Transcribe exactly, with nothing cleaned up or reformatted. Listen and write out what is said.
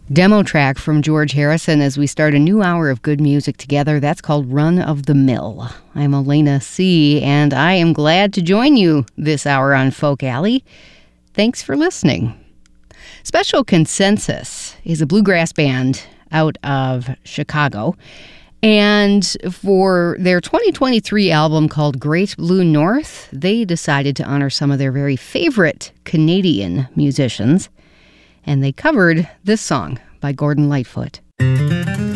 Demo track from George Harrison as we start a new hour of good music together. That's called Run of the Mill. I'm Elena C., and I am glad to join you this hour on Folk Alley. Thanks for listening. Special Consensus is a bluegrass band out of Chicago. And for their twenty twenty-three album called Great Blue North, they decided to honor some of their very favorite Canadian musicians. And they covered this song by Gordon Lightfoot.